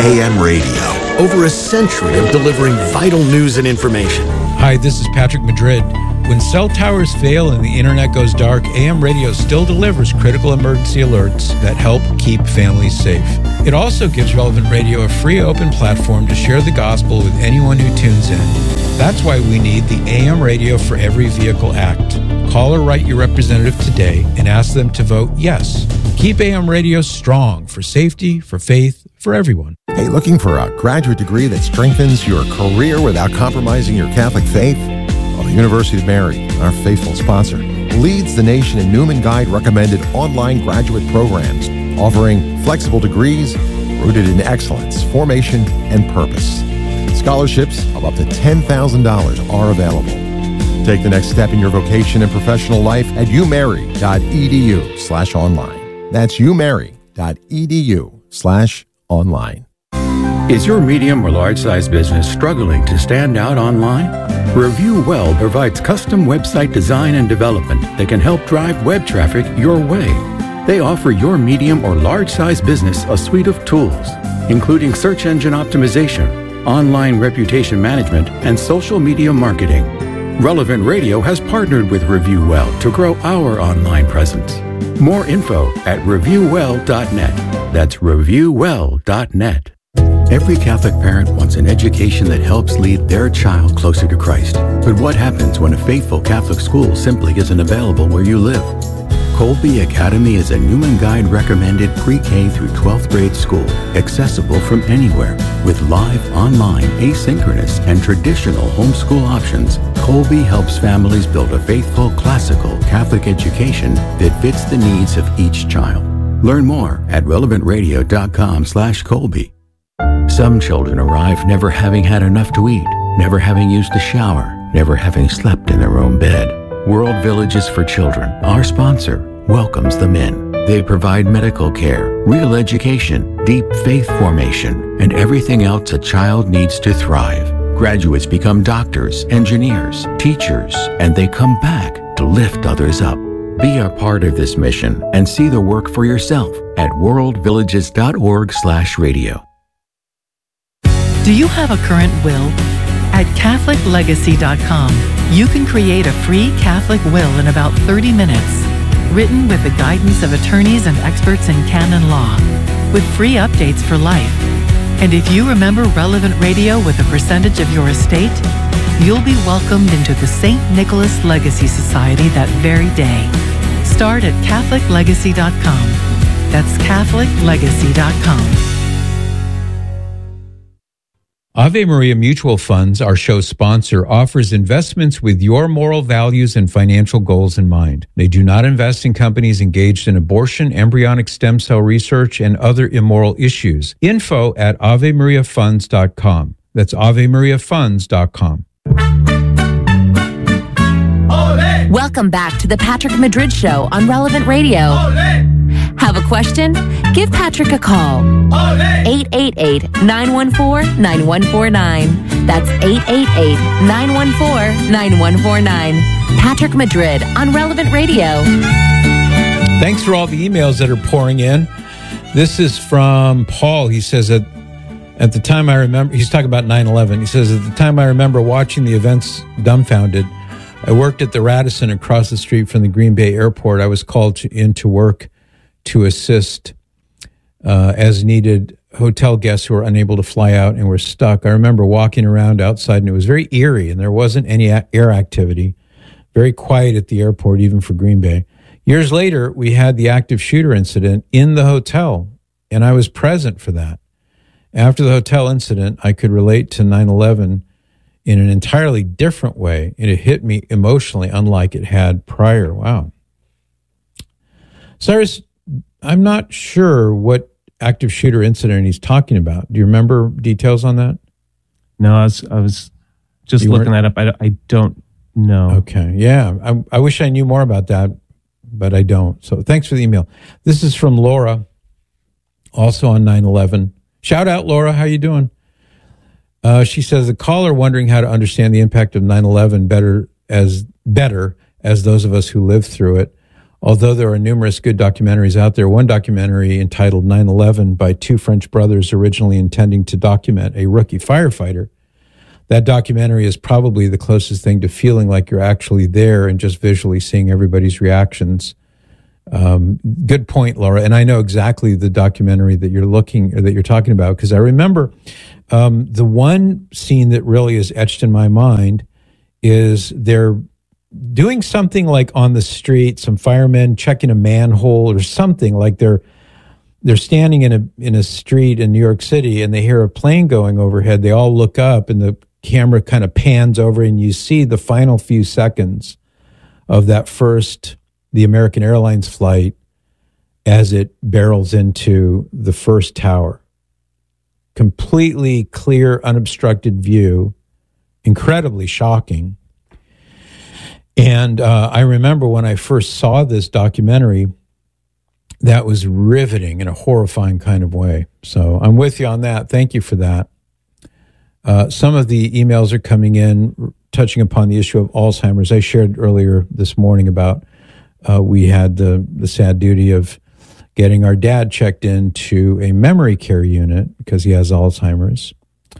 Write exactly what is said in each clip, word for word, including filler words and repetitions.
A M radio. Over a century of delivering vital news and information. Hi, this is Patrick Madrid. When cell towers fail and the internet goes dark, A M radio still delivers critical emergency alerts that help keep families safe. It also gives Relevant Radio a free open platform to share the gospel with anyone who tunes in. That's why we need the A M Radio for Every Vehicle Act. Call or write your representative today and ask them to vote yes. Keep A M radio strong for safety, for faith, for everyone. Hey, looking for a graduate degree that strengthens your career without compromising your Catholic faith? Well, the University of Mary, our faithful sponsor, leads the nation in Newman Guide recommended online graduate programs, offering flexible degrees rooted in excellence, formation, and purpose. Scholarships of up to ten thousand dollars are available. Take the next step in your vocation and professional life at umary.edu slash online. That's umary.edu slash online. Is your medium or large-size business struggling to stand out online? Review Well provides custom website design and development that can help drive web traffic your way. They offer your medium or large-size business a suite of tools, including search engine optimization, online reputation management, and social media marketing. Relevant Radio has partnered with Review Well to grow our online presence. More info at review well dot net. That's review well dot net. Every Catholic parent wants an education that helps lead their child closer to Christ. But what happens when a faithful Catholic school simply isn't available where you live? Colby Academy is a Newman Guide recommended pre-K through twelfth grade school, accessible from anywhere. With live, online, asynchronous, and traditional homeschool options, Colby helps families build a faithful, classical Catholic education that fits the needs of each child. Learn more at relevant radio dot com slash Colby. Some children arrive never having had enough to eat, never having used a shower, never having slept in their own bed. World Villages for Children, our sponsor, welcomes them in. They provide medical care, real education, deep faith formation, and everything else a child needs to thrive. Graduates become doctors, engineers, teachers, and they come back to lift others up. Be a part of this mission and see the work for yourself at world villages dot org slash radio. Do you have a current will? At catholic legacy dot com, you can create a free Catholic will in about thirty minutes, written with the guidance of attorneys and experts in canon law, with free updates for life. And if you remember Relevant Radio with a percentage of your estate, you'll be welcomed into the Saint Nicholas Legacy Society that very day. Start at catholic legacy dot com. That's catholic legacy dot com. Ave Maria Mutual Funds, our show sponsor, offers investments with your moral values and financial goals in mind. They do not invest in companies engaged in abortion, embryonic stem cell research, and other immoral issues. Info at ave maria funds dot com. That's ave maria funds dot com. Welcome back to the Patrick Madrid Show on Relevant Radio. Have a question? Give Patrick a call. eight eight eight, nine one four, nine one four nine. That's eight eight eight, nine one four, nine one four nine. Patrick Madrid on Relevant Radio. Thanks for all the emails that are pouring in. This is from Paul. He says that at the time I remember, he's talking about nine eleven. He says, at the time I remember watching the events dumbfounded. I worked at the Radisson across the street from the Green Bay Airport. I was called to, in to work to assist uh, as needed hotel guests who were unable to fly out and were stuck. I remember walking around outside, and it was very eerie, and there wasn't any a- air activity. Very quiet at the airport, even for Green Bay. Years later, we had the active shooter incident in the hotel, and I was present for that. After the hotel incident, I could relate to nine eleven in an entirely different way, and it hit me emotionally unlike it had prior. Wow. Cyrus, I'm not sure what active shooter incident he's talking about. Do you remember details on that? No, I was I was just you looking that up. I, I don't know. Okay, yeah. I, I wish I knew more about that, but I don't. So thanks for the email. This is from Laura, also on nine eleven. Shout out, Laura. How you doing? Uh, she says, the caller wondering how to understand the impact of nine eleven better as better as those of us who lived through it. although there are numerous good documentaries out there, one documentary entitled nine eleven by two French brothers originally intending to document a rookie firefighter, that documentary is probably the closest thing to feeling like you're actually there and just visually seeing everybody's reactions. Um, good point, Laura. And I know exactly the documentary that you're looking or that you're talking about, because I remember um, the one scene that really is etched in my mind is they're doing something like on the street, some firemen checking a manhole or something, like they're they're standing in a in a street in New York City and they hear a plane going overhead. They all look up and the camera kind of pans over and you see the final few seconds of that first, the American Airlines flight as it barrels into the first tower. Completely clear, unobstructed view, incredibly shocking. And uh, I remember when I first saw this documentary, that was riveting in a horrifying kind of way. So I'm with you on that. Thank you for that. Uh, some of the emails are coming in touching upon the issue of Alzheimer's. I shared earlier this morning about uh, we had the, the sad duty of getting our dad checked into a memory care unit because he has Alzheimer's.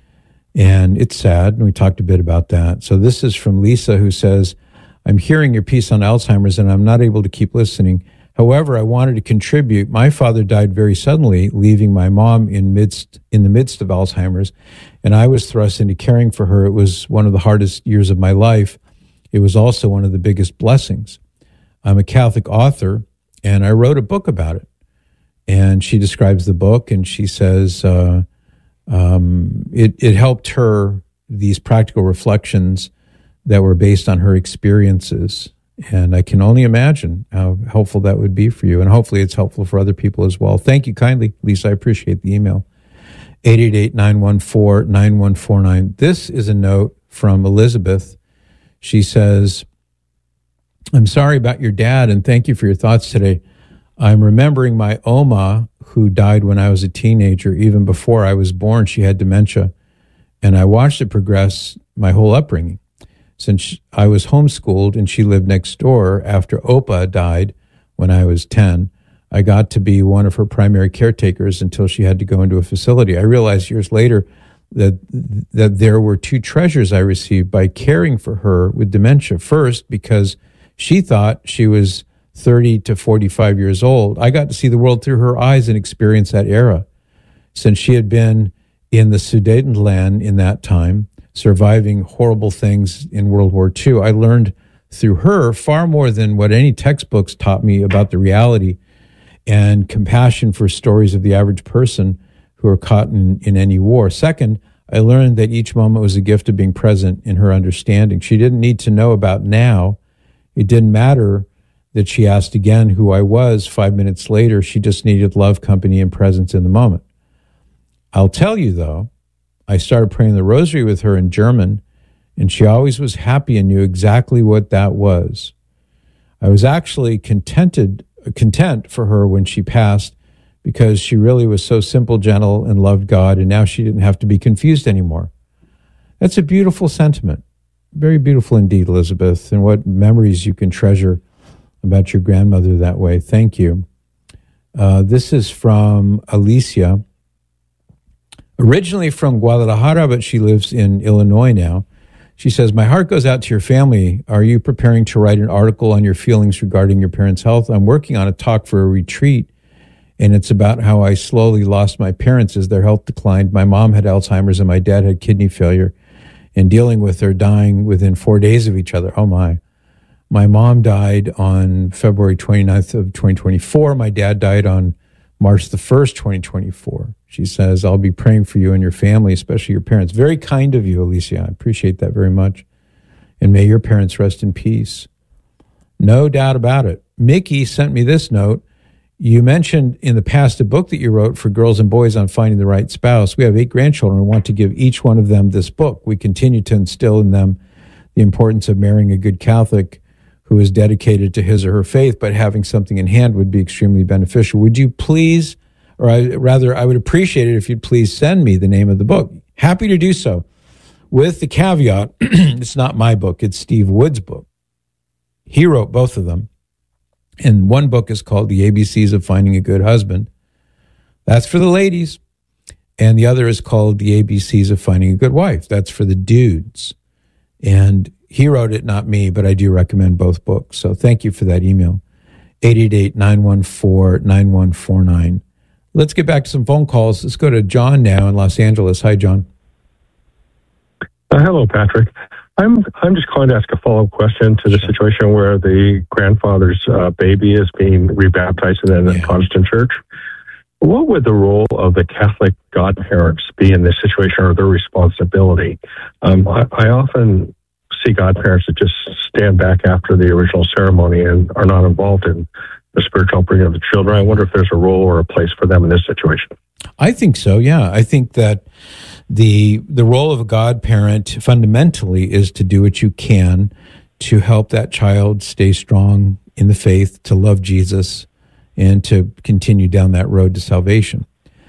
And it's sad, and we talked a bit about that. So this is from Lisa, who says, I'm hearing your piece on Alzheimer's and I'm not able to keep listening. However, I wanted to contribute. My father died very suddenly, leaving my mom in midst in the midst of Alzheimer's, and I was thrust into caring for her. It was one of the hardest years of my life. It was also one of the biggest blessings. I'm a Catholic author, and I wrote a book about it. And she describes the book, and she says uh, um, it, it helped her, these practical reflections that were based on her experiences. And I can only imagine how helpful that would be for you. And hopefully it's helpful for other people as well. Thank you kindly, Lisa. I appreciate the email. eight eight eight, nine one four, nine one four nine. This is a note from Elizabeth. She says, I'm sorry about your dad, and thank you for your thoughts today. I'm remembering my Oma, who died when I was a teenager. Even before I was born, she had dementia. And I watched it progress my whole upbringing. Since I was homeschooled and she lived next door, after Opa died when I was ten, I got to be one of her primary caretakers until she had to go into a facility. I realized years later that that there were two treasures I received by caring for her with dementia. First, because she thought she was thirty to forty-five years old, I got to see the world through her eyes and experience that era. Since she had been in the Sudetenland in that time, surviving horrible things in World War Two, I learned through her far more than what any textbooks taught me about the reality and compassion for stories of the average person who are caught in, in any war. Second, I learned that each moment was a gift of being present in her understanding. She didn't need to know about now. It didn't matter that she asked again who I was five minutes later. She just needed love, company, and presence in the moment. I'll tell you, though, I started praying the rosary with her in German, and she always was happy and knew exactly what that was. I was actually contented, content for her when she passed because she really was so simple, gentle, and loved God, and now she didn't have to be confused anymore. That's a beautiful sentiment. Very beautiful indeed, Elizabeth, and what memories you can treasure about your grandmother that way. Thank you. Uh, this is from Alicia. Originally from Guadalajara, but she lives in Illinois now. She says, my heart goes out to your family. Are you preparing to write an article on your feelings regarding your parents' health? I'm working on a talk for a retreat, and it's about how I slowly lost my parents as their health declined. My mom had Alzheimer's and my dad had kidney failure, and dealing with their dying within four days of each other. Oh, my. My mom died on February twenty-ninth of twenty twenty-four. My dad died on March the first, twenty twenty-four. She says, I'll be praying for you and your family, especially your parents. Very kind of you, Alicia. I appreciate that very much. And may your parents rest in peace. No doubt about it. Mickey sent me this note. You mentioned in the past a book that you wrote for girls and boys on finding the right spouse. We have eight grandchildren and want to give each one of them this book. We continue to instill in them the importance of marrying a good Catholic who is dedicated to his or her faith, but having something in hand would be extremely beneficial. Would you please, or I, rather, I would appreciate it if you'd please send me the name of the book. Happy to do so, with the caveat, it's not my book, it's Steve Wood's book. He wrote both of them. And one book is called The A B Cs of Finding a Good Husband. That's for the ladies. And the other is called The A B Cs of Finding a Good Wife. That's for the dudes. And he wrote it, not me, but I do recommend both books. So thank you for that email. eight eight eight, nine one four, nine one four nine. Let's get back to some phone calls. Let's go to John now in Los Angeles. Hi, John. Uh, hello, Patrick. I'm I'm just calling to ask a follow-up question to the situation where the grandfather's uh, baby is being rebaptized in a yeah. Protestant church. What would the role of the Catholic godparents be in this situation, or their responsibility? Um, I, I often see godparents that just stand back after the original ceremony and are not involved in the spiritual upbringing of the children. I wonder if there's a role or a place for them in this situation. I think so, yeah. I think that the the role of a godparent fundamentally is to do what you can to help that child stay strong in the faith, to love Jesus, and to continue down that road to salvation.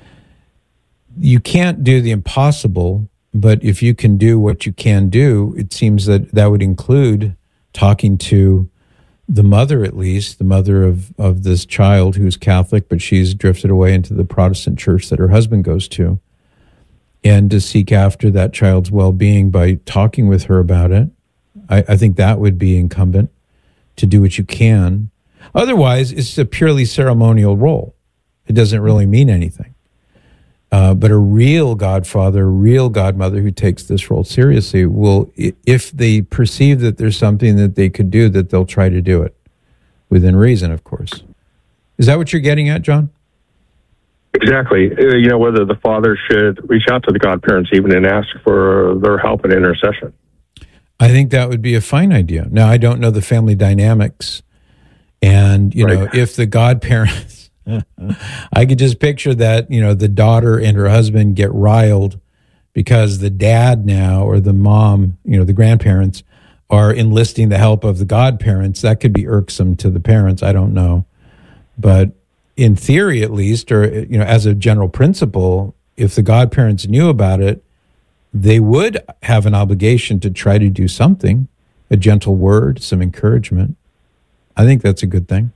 You can't do the impossible, but if you can do what you can do, it seems that that would include talking to the mother, at least, the mother of, of this child who's Catholic, but she's drifted away into the Protestant church that her husband goes to, and to seek after that child's well-being by talking with her about it. I, I think that would be incumbent, to do what you can. Otherwise, it's a purely ceremonial role. It doesn't really mean anything. Uh, but a real godfather, a real godmother who takes this role seriously will, if they perceive that there's something that they could do, that they'll try to do it within reason, of course. Is that what you're getting at, John? Exactly. Uh, you know, whether the father should reach out to the godparents even and ask for their help and intercession. I think that would be a fine idea. Now, I don't know the family dynamics. And, you right. know, if the godparents, I could just picture that, you know, the daughter and her husband get riled because the dad now, or the mom, you know, the grandparents are enlisting the help of the godparents. That could be irksome to the parents. I don't know. But in theory, at least, or, you know, as a general principle, if the godparents knew about it, they would have an obligation to try to do something, a gentle word, some encouragement. I think that's a good thing.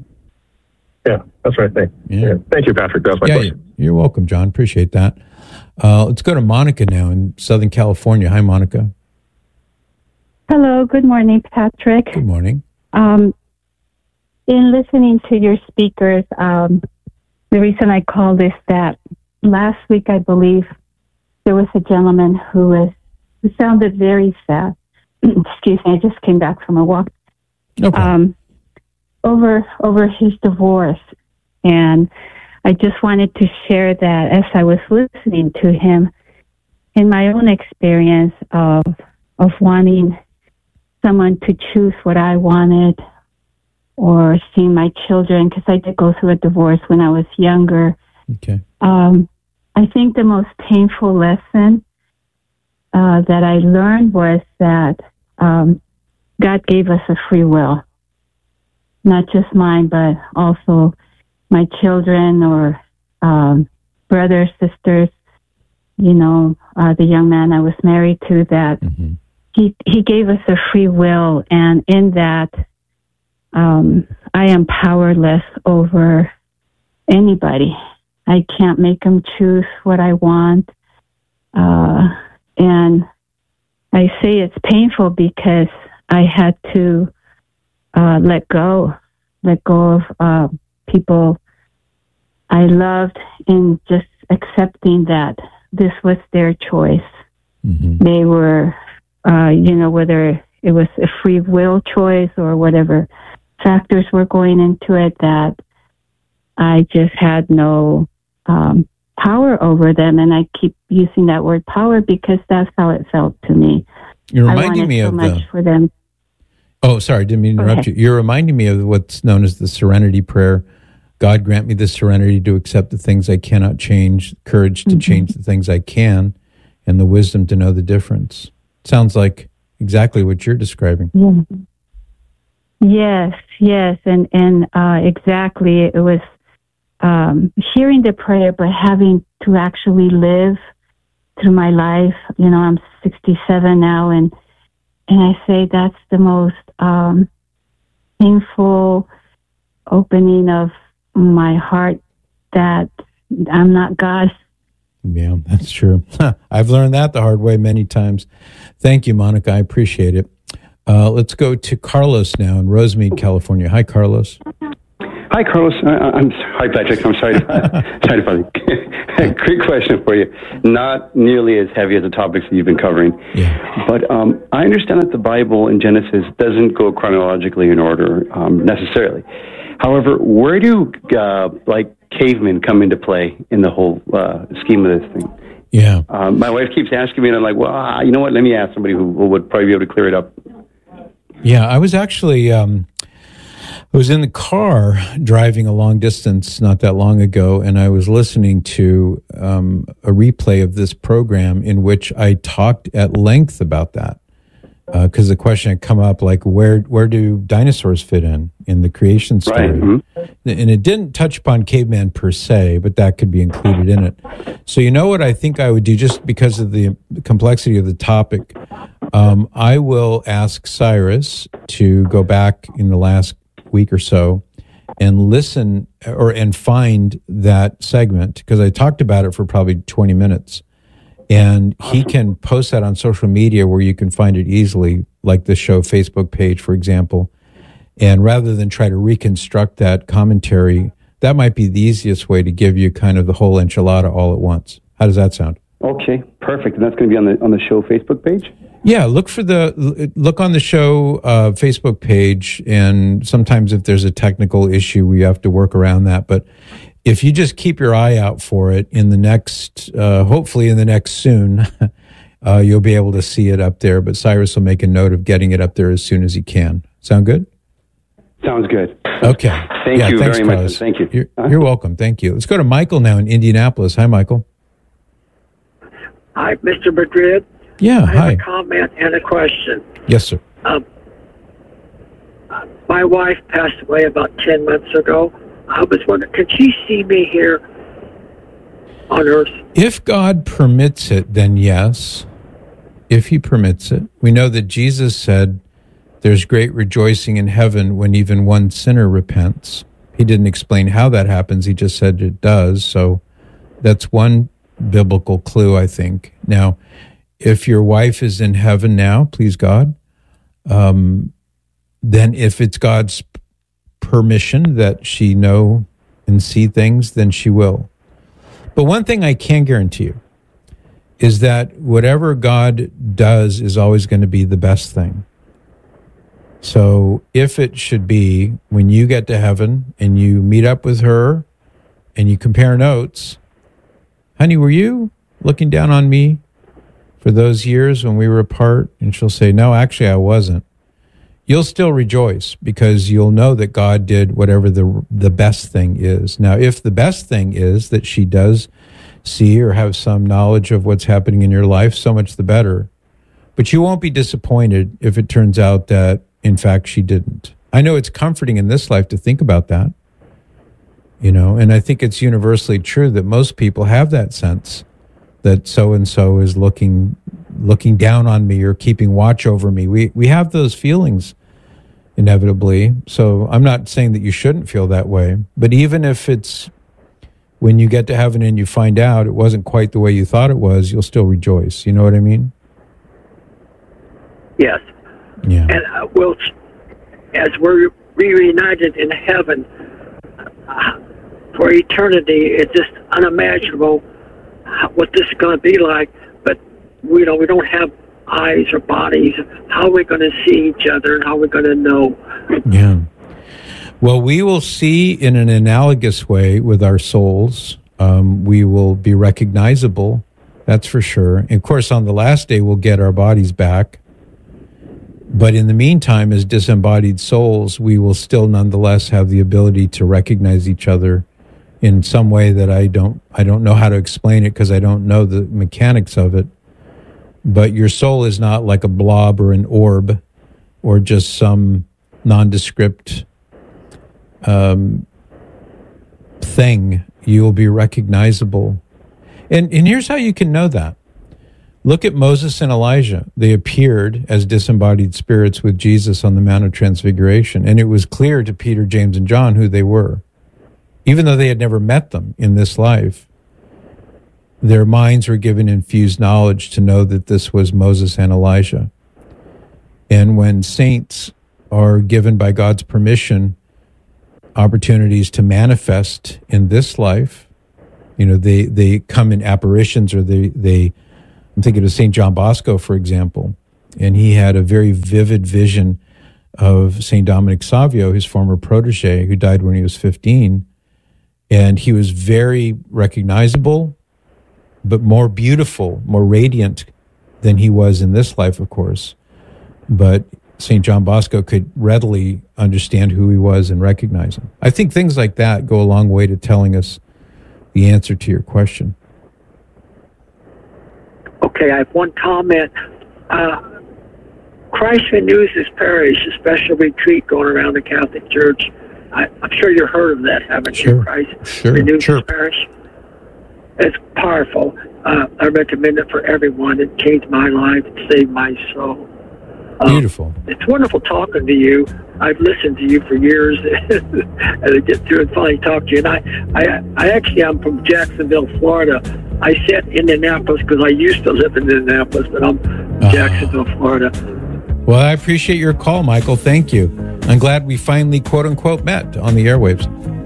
Yeah, that's right. Thank, yeah. Yeah. Thank you, Patrick. That's my yeah, question. You're welcome, John. Appreciate that. Uh, let's go to Monica now in Southern California. Hi, Monica. Hello. Good morning, Patrick. Good morning. Um, in listening to your speakers, um, the reason I called is that last week, I believe, there was a gentleman who was who sounded very sad. Excuse me. I just came back from a walk. No problem. Um, over over his divorce, and I just wanted to share that as I was listening to him, in my own experience of of wanting someone to choose what I wanted, or seeing my children, because I did go through a divorce when I was younger. Okay. Um, I think the most painful lesson uh, that I learned was that um, God gave us a free will. Not just mine, but also my children or um, brothers, sisters, you know, uh, the young man I was married to, that mm-hmm. he, he gave us a free will. And in that, um, I am powerless over anybody. I can't make them choose what I want. Uh, and I say it's painful because I had to Uh, let go, let go of uh, people I loved, and just accepting that this was their choice. Mm-hmm. They were, uh, you know, whether it was a free will choice or whatever factors were going into it, that I just had no um, power over them. And I keep using that word power because that's how it felt to me. You're reminding me so of much the... for them. Oh, sorry, didn't mean to interrupt okay. you. You're reminding me of what's known as the serenity prayer. God grant me the serenity to accept the things I cannot change, courage to mm-hmm. change the things I can, and the wisdom to know the difference. Sounds like exactly what you're describing. Yeah. Yes, yes, and, and uh, exactly. It was um, hearing the prayer, but having to actually live through my life. You know, I'm sixty-seven now, and And I say that's the most um, painful opening of my heart that I'm not God. Yeah, that's true. I've learned that the hard way many times. Thank you, Monica. I appreciate it. Uh, let's go to Carlos now in Rosemead, California. Hi, Carlos. Hi, Carlos. Uh, I'm hi, Patrick. I'm sorry. To, sorry to bother you. Quick question for you. Not nearly as heavy as the topics that you've been covering, yeah. but um, I understand that the Bible in Genesis doesn't go chronologically in order um, necessarily. However, where do uh, like cavemen come into play in the whole uh, scheme of this thing? Yeah. Um, my wife keeps asking me, and I'm like, well, you know what? Let me ask somebody who, who would probably be able to clear it up. Yeah, I was actually. Um, I was in the car driving a long distance not that long ago, and I was listening to um, a replay of this program in which I talked at length about that. Because uh, the question had come up, like, where where do dinosaurs fit in in the creation story? Right. Mm-hmm. And it didn't touch upon caveman per se, but that could be included in it. So you know what I think I would do, just because of the complexity of the topic, um, I will ask Cyrus to go back in the last week or so and listen or and find that segment, because I talked about it for probably twenty minutes. And he can post that on social media where you can find it easily, like the show Facebook page, for example. And rather than try to reconstruct that commentary, that might be the easiest way to give you kind of the whole enchilada all at once. How does that sound? Okay, perfect. And that's going to be on the on the show Facebook page? Yeah, look for the look on the show uh, Facebook page, and sometimes if there's a technical issue, we have to work around that. But if you just keep your eye out for it in the next, uh, hopefully in the next soon, uh, you'll be able to see it up there. But Cyrus will make a note of getting it up there as soon as he can. Sound good? Sounds good. Okay. Thank yeah, you thanks, very Carlos. much. Thank you. You're, huh? you're welcome. Thank you. Let's go to Michael now in Indianapolis. Hi, Michael. Hi, Mister Madrid. Yeah, I have hi. a comment and a question. Yes, sir. Um, my wife passed away about ten months ago. I was wondering, can she see me here on earth? If God permits it, then yes. If he permits it. We know that Jesus said there's great rejoicing in heaven when even one sinner repents. He didn't explain how that happens. He just said it does. So that's one biblical clue, I think. Now, if your wife is in heaven now, please God, um, then if it's God's permission that she know and see things, then she will. But one thing I can guarantee you is that whatever God does is always going to be the best thing. So if it should be when you get to heaven and you meet up with her and you compare notes, honey, were you looking down on me for those years when we were apart? And she'll say, no, actually I wasn't. You'll still rejoice because you'll know that God did whatever the the best thing is. Now, if the best thing is that she does see or have some knowledge of what's happening in your life, so much the better. But you won't be disappointed if it turns out that, in fact, she didn't. I know it's comforting in this life to think about that, you know, and I think it's universally true that most people have that sense that so-and-so is looking looking down on me or keeping watch over me. We we have those feelings inevitably. So I'm not saying that you shouldn't feel that way, but even if it's when you get to heaven and you find out it wasn't quite the way you thought it was, you'll still rejoice. You know what I mean? Yes. Yeah. And uh, we'll, as we're reunited in heaven uh, for eternity, it's just unimaginable what this is going to be like. But we don't we don't have eyes or bodies. How are we going to see each other, and how are we going to know? Yeah. Well, we will see in an analogous way with our souls. Um, we will be recognizable, that's for sure. And of course, on the last day, we'll get our bodies back. But in the meantime, as disembodied souls, we will still nonetheless have the ability to recognize each other in some way that I don't I don't know how to explain it because I don't know the mechanics of it. But your soul is not like a blob or an orb or just some nondescript um, thing. You will be recognizable. And and here's how you can know that. Look at Moses and Elijah. They appeared as disembodied spirits with Jesus on the Mount of Transfiguration, and it was clear to Peter, James, and John who they were. Even though they had never met them in this life, their minds were given infused knowledge to know that this was Moses and Elijah. And when saints are given by God's permission opportunities to manifest in this life, you know, they, they come in apparitions, or they, they, I'm thinking of Saint John Bosco, for example, and he had a very vivid vision of Saint Dominic Savio, his former protege, who died when he was fifteen. And he was very recognizable, but more beautiful, more radiant than he was in this life, of course. But Saint John Bosco could readily understand who he was and recognize him. I think things like that go a long way to telling us the answer to your question. Okay, I have one comment. Uh, Christ Renews His Parish, a special retreat going around the Catholic Church. I, I'm sure you've heard of that, haven't sure. you? Christ sure. Renews sure. His Parish. It's powerful. Uh, I recommend it for everyone. It changed my life. It saved my soul. Um, Beautiful. It's wonderful talking to you. I've listened to you for years, and I get through and finally talk to you. And I, I, I actually am from Jacksonville, Florida. I said Indianapolis because I used to live in Indianapolis, but I'm uh, Jacksonville, Florida. Well, I appreciate your call, Michael. Thank you. I'm glad we finally, quote unquote, met on the airwaves.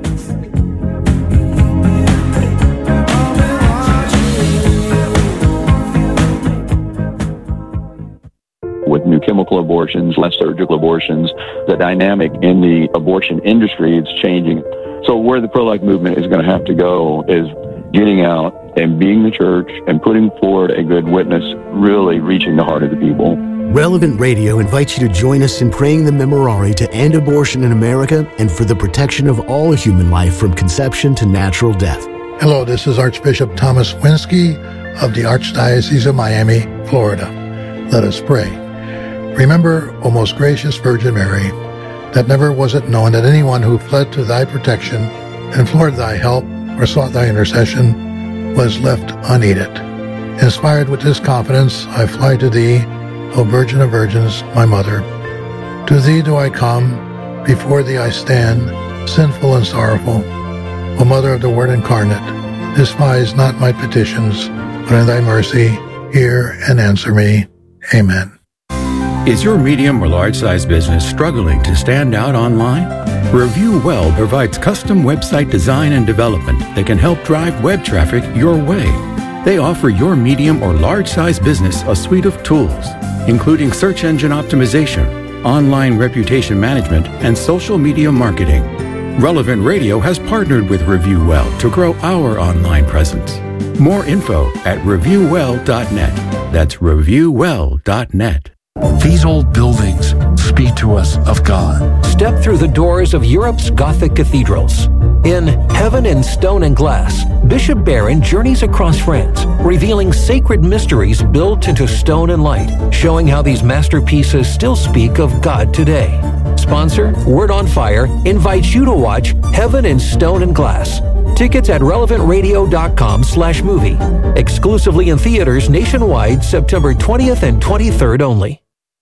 With new chemical abortions, less surgical abortions, the dynamic in the abortion industry is changing. So where the pro-life movement is going to have to go is getting out and being the church and putting forward a good witness, really reaching the heart of the people. Relevant Radio invites you to join us in praying the Memorare to end abortion in America and for the protection of all human life from conception to natural death. Hello, this is Archbishop Thomas Winsky of the Archdiocese of Miami, Florida. Let us pray. Remember, O most gracious Virgin Mary, that never was it known that anyone who fled to thy protection, implored thy help, or sought thy intercession was left unaided. Inspired with this confidence, I fly to thee, O Virgin of Virgins, my Mother. To thee do I come, before thee I stand, sinful and sorrowful. O Mother of the Word incarnate, despise not my petitions, but in thy mercy hear and answer me. Amen. Is your medium or large-size business struggling to stand out online? Review Well provides custom website design and development that can help drive web traffic your way. They offer your medium or large-size business a suite of tools, including search engine optimization, online reputation management, and social media marketing. Relevant Radio has partnered with Review Well to grow our online presence. More info at review well dot net. That's review well dot net. These old buildings speak to us of God. Step through the doors of Europe's Gothic cathedrals. In Heaven in Stone and Glass, Bishop Barron journeys across France, revealing sacred mysteries built into stone and light, showing how these masterpieces still speak of God today. Sponsor, Word on Fire, invites you to watch Heaven in Stone and Glass. Tickets at relevant radio dot com slash movie. Exclusively in theaters nationwide, September twentieth and twenty-third only.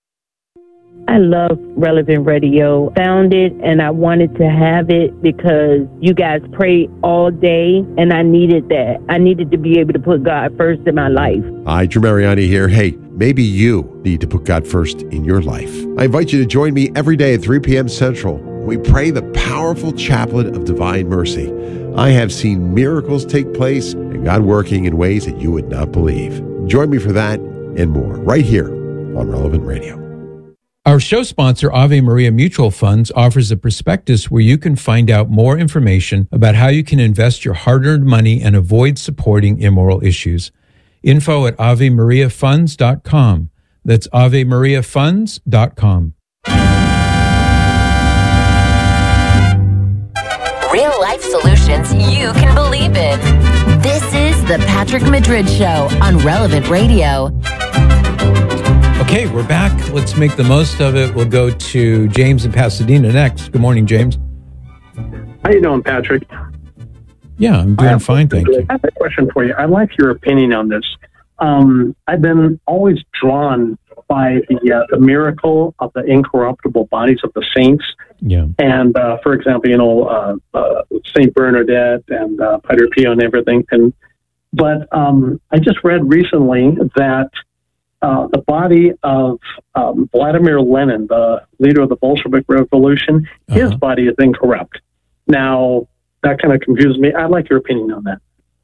I love Relevant Radio. Found it and I wanted to have it because you guys pray all day and I needed that. I needed to be able to put God first in my life. Hi, Drew Mariani here. Hey, maybe you need to put God first in your life. I invite you to join me every day at three p.m. Central. We pray the powerful chaplet of divine mercy. I have seen miracles take place and God working in ways that you would not believe. Join me for that and more right here on Relevant Radio. Our show sponsor, Ave Maria Mutual Funds, offers a prospectus where you can find out more information about how you can invest your hard-earned money and avoid supporting immoral issues. Info at ave maria funds dot com. That's ave maria funds dot com. Real-life solutions you can believe in. This is the Patrick Madrid Show on Relevant Radio. Okay, we're back. Let's make the most of it. We'll go to James in Pasadena next. Good morning, James. How you doing, Patrick? Yeah, I'm doing fine, thank you. I have a question for you. I'd like your opinion on this. um, I've been always drawn by the, uh, the miracle of the incorruptible bodies of the saints. Yeah. And, uh, for example, you know, uh, uh, Saint Bernadette and uh, Padre Pio and everything. And But um, I just read recently that uh, the body of um, Vladimir Lenin, the leader of the Bolshevik Revolution, uh-huh. his body is incorrupt. Now, that kind of confuses me. I'd like your opinion on that.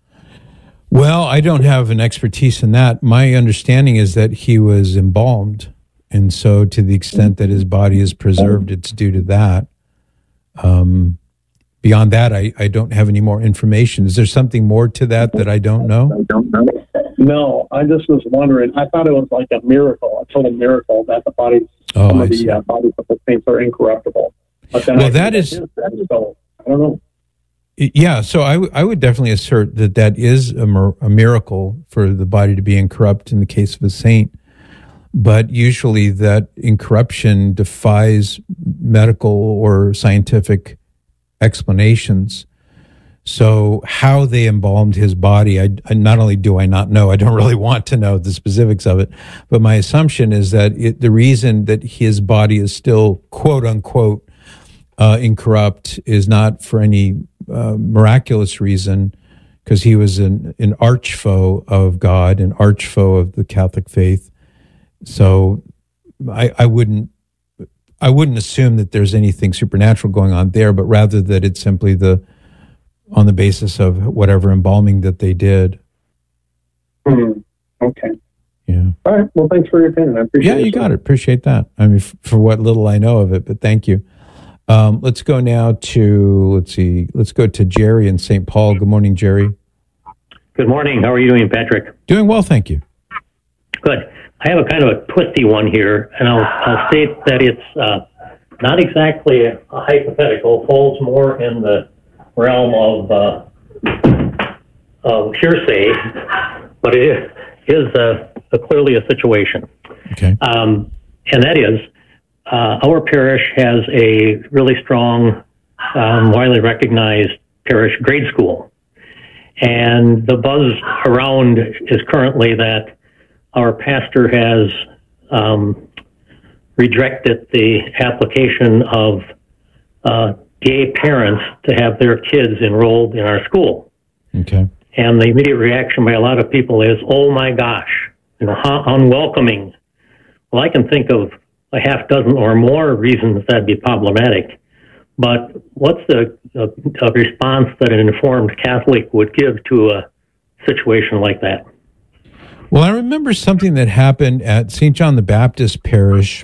Well, I don't have an expertise in that. My understanding is that he was embalmed. And so to the extent that his body is preserved, it's due to that. Um, beyond that, I, I don't have any more information. Is there something more to that that I don't know? I don't know. No, I just was wondering. I thought it was like a miracle, a total miracle that the bodies, oh, some I of the see. uh, bodies of the saints are incorruptible. But then Well, I that think is- that is so, I don't know. Yeah, so I, w- I would definitely assert that that is a, mir- a miracle for the body to be incorrupt in the case of a saint. But usually that incorruption defies medical or scientific explanations. So how they embalmed his body, I, I not only do I not know, I don't really want to know the specifics of it, but my assumption is that it, the reason that his body is still quote unquote uh, incorrupt is not for any uh, miraculous reason, because he was an, an arch foe of God, an arch foe of the Catholic faith. So I, I wouldn't I wouldn't assume that there's anything supernatural going on there, but rather that it's simply the on the basis of whatever embalming that they did. Hmm. Okay. Yeah. All right. Well, thanks for your opinion. I appreciate Yeah, it. you got it. Appreciate that. I mean, f- for what little I know of it, but thank you. Um, let's go now to, let's see, let's go to Jerry in Saint Paul. Good morning, Jerry. Good morning. How are you doing, Patrick? Doing well, thank you. Good. I have a kind of a twisty one here, and I'll, I'll state that it's uh, not exactly a, a hypothetical, falls more in the realm of, uh, of hearsay, but it is, is a, a clearly a situation. Okay. Um, and that is, uh, our parish has a really strong, um, widely recognized parish grade school. And the buzz around is currently that our pastor has um, rejected the application of uh, gay parents to have their kids enrolled in our school. Okay. And the immediate reaction by a lot of people is, oh my gosh, you know, how unwelcoming. Well, I can think of a half dozen or more reasons that'd be problematic. But what's the a, a response that an informed Catholic would give to a situation like that? Well, I remember something that happened at Saint John the Baptist Parish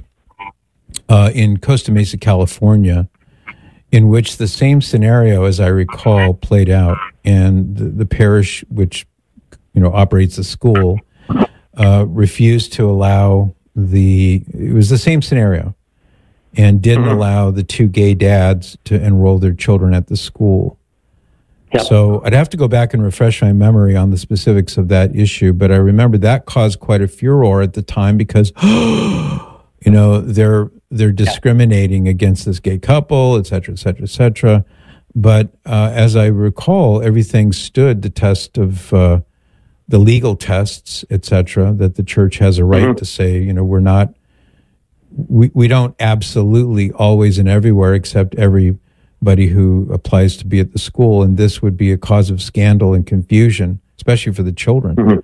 uh, in Costa Mesa, California, in which the same scenario, as I recall, played out. And the, the parish, which you know operates the school, uh, refused to allow the. It was the same scenario, and didn't allow the two gay dads to enroll their children at the school. Yep. So I'd have to go back and refresh my memory on the specifics of that issue, but I remember that caused quite a furor at the time because, you know, they're they're discriminating against this gay couple, et cetera, et cetera, et cetera. But uh, as I recall, everything stood the test of uh, the legal tests, et cetera, that the church has a right mm-hmm. to say, you know, we're not, we, we don't absolutely always and everywhere accept everybody who applies to be at the school, and this would be a cause of scandal and confusion, especially for the children. Mm-hmm.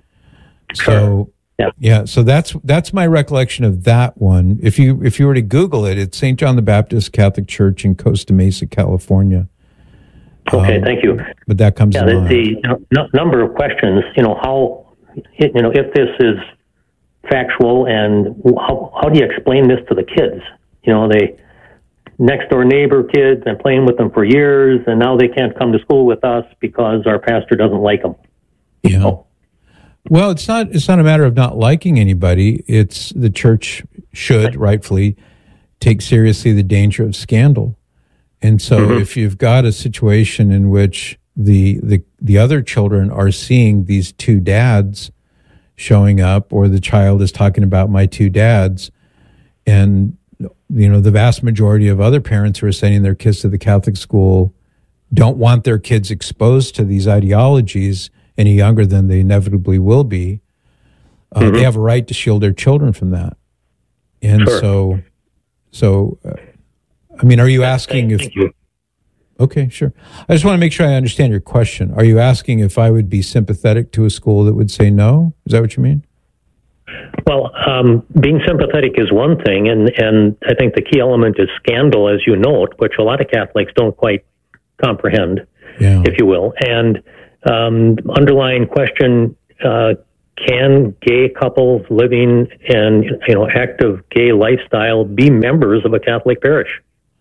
So, yeah. yeah, so that's that's my recollection of that one. If you if you were to Google it, it's Saint John the Baptist Catholic Church in Costa Mesa, California. Okay, um, thank you. But that comes yeah, to the, mind. the n- number of questions, you know, how, you know, if this is factual, and how, how do you explain this to the kids? You know, they next door neighbor kids and playing with them for years, and now they can't come to school with us because our pastor doesn't like them. Yeah. Oh. Well, it's not it's not a matter of not liking anybody. It's the church should rightfully take seriously the danger of scandal. And so mm-hmm. if you've got a situation in which the, the the other children are seeing these two dads showing up, or the child is talking about my two dads, and you know the vast majority of other parents who are sending their kids to the Catholic school don't want their kids exposed to these ideologies any younger than they inevitably will be, uh, mm-hmm. they have a right to shield their children from that. And sure. so, so, uh, I mean, are you asking Thank, if... Thank you. Okay, sure. I just want to make sure I understand your question. Are you asking if I would be sympathetic to a school that would say no? Is that what you mean? Well, um, being sympathetic is one thing, and, and I think the key element is scandal, as you note, which a lot of Catholics don't quite comprehend, yeah. if you will. And um, underlying question, uh, can gay couples living in, you know, active gay lifestyle be members of a Catholic parish?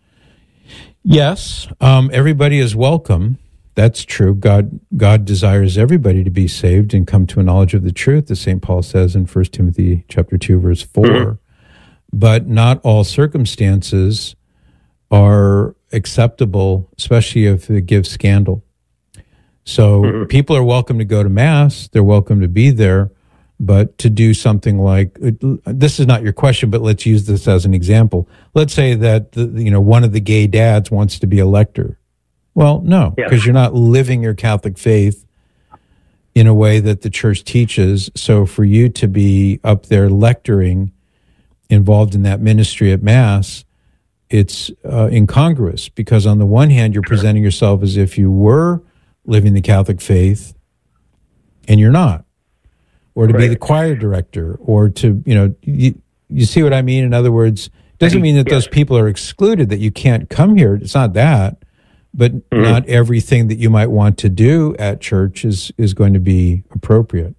Yes, um, everybody is welcome. That's true. God God desires everybody to be saved and come to a knowledge of the truth, as Saint Paul says in First Timothy chapter two, verse four. Mm-hmm. But not all circumstances are acceptable, especially if it gives scandal. So mm-hmm. people are welcome to go to Mass. They're welcome to be there. But to do something like, this is not your question, but let's use this as an example. Let's say that the, you know one of the gay dads wants to be a lector. Well, no, because yeah. you're not living your Catholic faith in a way that the church teaches. So for you to be up there lecturing, involved in that ministry at Mass, it's uh, incongruous, because on the one hand, you're presenting yourself as if you were living the Catholic faith, and you're not. Or to right. be the choir director, or to, you know, you, you see what I mean? In other words, it doesn't mean that yes. those people are excluded, that you can't come here. It's not that. But mm-hmm. not everything that you might want to do at church is, is going to be appropriate.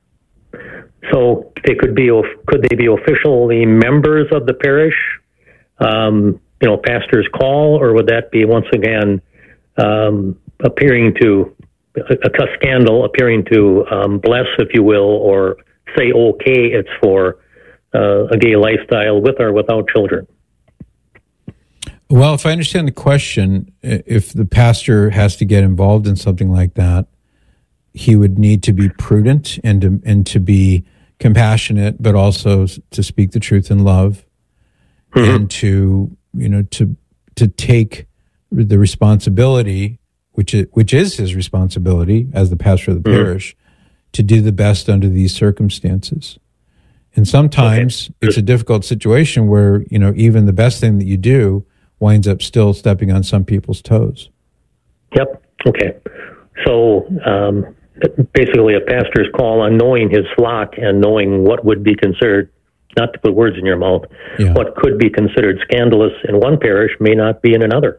So they could be, could they be officially members of the parish, um, you know, pastor's call, or would that be once again um, appearing to a, a scandal, appearing to um, bless, if you will, or say okay, it's for uh, a gay lifestyle with or without children? Well, if I understand the question, if the pastor has to get involved in something like that, he would need to be prudent and to, and to be compassionate, but also to speak the truth in love, mm-hmm. and to, you know, to to take the responsibility, which is, which is his responsibility as the pastor of the mm-hmm. parish, to do the best under these circumstances. And sometimes okay. it's a difficult situation where, you know, even the best thing that you do winds up still stepping on some people's toes. Yep. Okay. So um, basically a pastor's call on knowing his flock and knowing what would be considered, not to put words in your mouth, yeah. what could be considered scandalous in one parish may not be in another.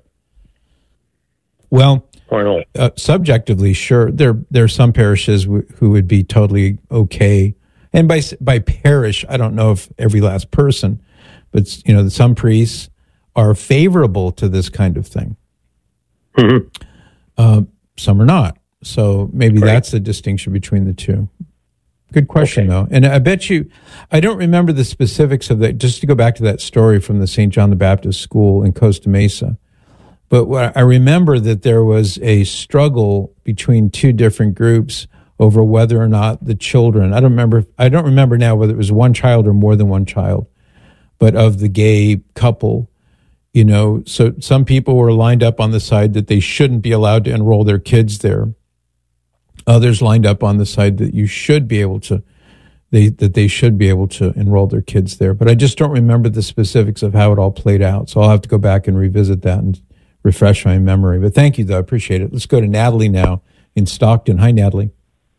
Well, or no. uh, subjectively, sure. There, there are some parishes w- who would be totally okay. And by by parish, I don't know if every last person, but, you know, some priests are favorable to this kind of thing. Mm-hmm. Uh, some are not. So maybe right. that's the distinction between the two. Good question, okay. though. And I bet you, I don't remember the specifics of that, just to go back to that story from the Saint John the Baptist School in Costa Mesa. But what I remember that there was a struggle between two different groups over whether or not the children, I don't remember, I don't remember now whether it was one child or more than one child, but of the gay couple. You know, so some people were lined up on the side that they shouldn't be allowed to enroll their kids there. Others lined up on the side that you should be able to, they that they should be able to enroll their kids there. But I just don't remember the specifics of how it all played out. So I'll have to go back and revisit that and refresh my memory. But thank you, though. I appreciate it. Let's go to Natalie now in Stockton. Hi, Natalie.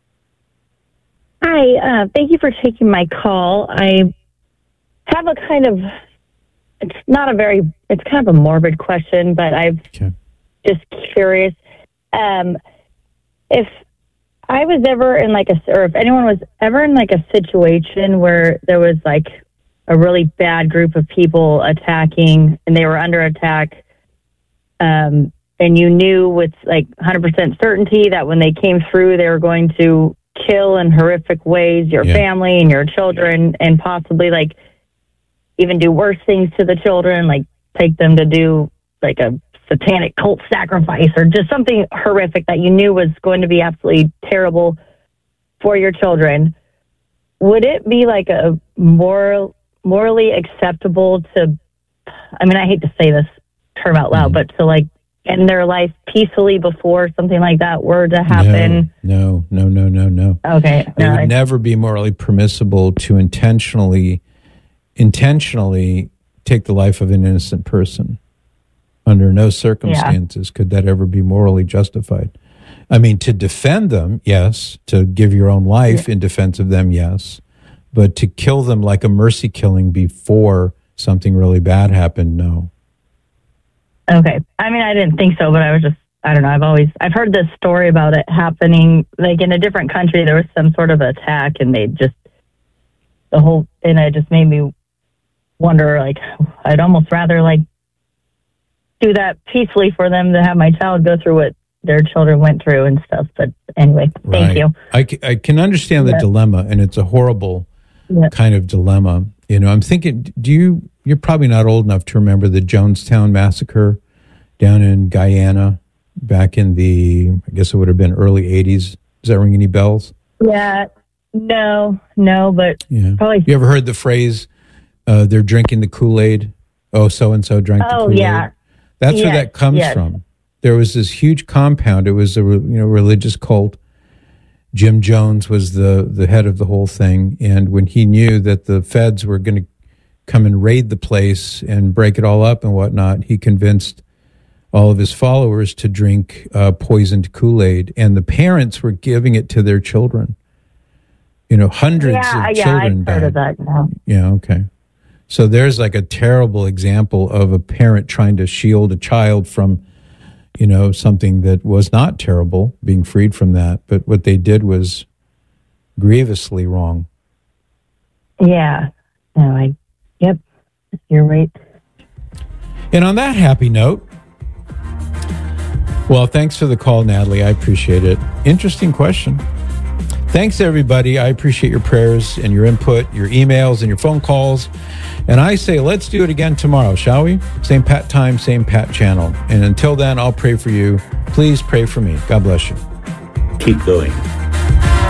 Hi. Uh, thank you for taking my call. I have a kind of... It's not a very, it's kind of a morbid question, but I'm okay. just curious. Um, if I was ever in like a, or if anyone was ever in like a situation where there was like a really bad group of people attacking and they were under attack, um, and you knew with like one hundred percent certainty that when they came through, they were going to kill in horrific ways your yeah. family and your children, and possibly like even do worse things to the children, like take them to do like a satanic cult sacrifice or just something horrific that you knew was going to be absolutely terrible for your children. Would it be like a moral, morally acceptable to, I mean, I hate to say this term out loud, mm-hmm. but to like end their life peacefully before something like that were to happen? No, no, no, no, no. no. Okay. It No, would I- never be morally permissible to intentionally, intentionally take the life of an innocent person. Under no circumstances could that ever be morally justified. I mean, to defend them, yes. To give your own life in defense of them, yes. But to kill them like a mercy killing before something really bad happened, no. Okay. I mean, I didn't think so, but I was just, I don't know. I've always, I've heard this story about it happening, like in a different country, there was some sort of attack and they just, the whole, and it just made me wonder, like, I'd almost rather like do that peacefully for them than have my child go through what their children went through and stuff. But anyway, thank Right. you. I, c- I can understand the Yeah. dilemma, and it's a horrible Yeah. kind of dilemma. You know, I'm thinking, do you, you're probably not old enough to remember the Jonestown massacre down in Guyana back in the, I guess it would have been early eighties. Does that ring any bells? Yeah. No, no, but Yeah. probably. You ever heard the phrase, uh, they're drinking the Kool-Aid? Oh, so-and-so drank the Oh, Kool-Aid. yeah. That's where Yes, that comes yes. from. There was this huge compound. It was a re- you know religious cult. Jim Jones was the the head of the whole thing, and when he knew that the feds were going to come and raid the place and break it all up and whatnot, he convinced all of his followers to drink uh, poisoned Kool-Aid, and the parents were giving it to their children. You know, hundreds Yeah, of yeah, children I've died. heard of that now. Yeah, okay. So there's like a terrible example of a parent trying to shield a child from, you know, something that was not terrible, being freed from that. But what they did was grievously wrong. Yeah. No, I, yep, you're right. And on that happy note, well, thanks for the call, Natalie. I appreciate it. Interesting question. Thanks, everybody. I appreciate your prayers and your input, your emails and your phone calls. And I say, let's do it again tomorrow, shall we? Same Pat time, same Pat channel. And until then, I'll pray for you. Please pray for me. God bless you. Keep going.